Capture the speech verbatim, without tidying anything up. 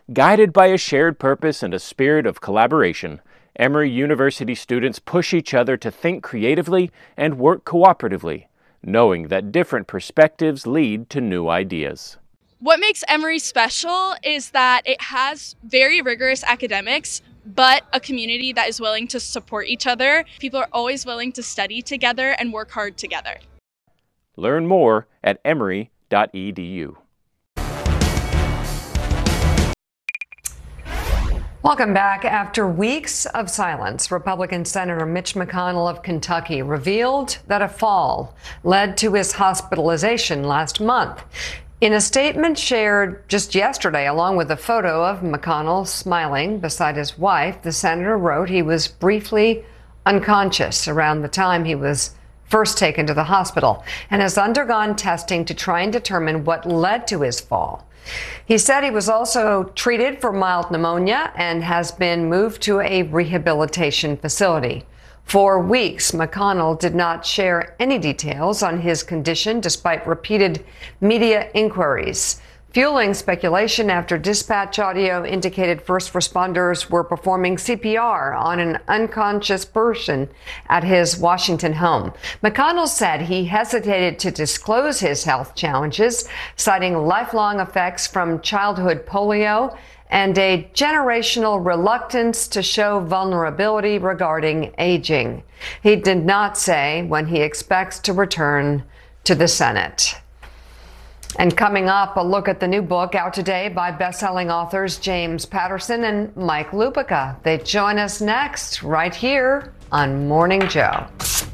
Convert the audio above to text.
Guided by a shared purpose and a spirit of collaboration, Emory University students push each other to think creatively and work cooperatively, knowing that different perspectives lead to new ideas. What makes Emory special is that it has very rigorous academics, but a community that is willing to support each other. People are always willing to study together and work hard together. Learn more at emory dot e d u. Welcome back. After weeks of silence, Republican Senator Mitch McConnell of Kentucky revealed that a fall led to his hospitalization last month. In a statement shared just yesterday, along with a photo of McConnell smiling beside his wife, the senator wrote he was briefly unconscious around the time he was first taken to the hospital and has undergone testing to try and determine what led to his fall. He said he was also treated for mild pneumonia and has been moved to a rehabilitation facility. For weeks, McConnell did not share any details on his condition despite repeated media inquiries, fueling speculation after dispatch audio indicated first responders were performing C P R on an unconscious person at his Washington home. McConnell said he hesitated to disclose his health challenges, citing lifelong effects from childhood polio and a generational reluctance to show vulnerability regarding aging. He did not say when he expects to return to the Senate. And coming up, a look at the new book out today by best-selling authors James Patterson and Mike Lupica. They join us next right here on Morning Joe.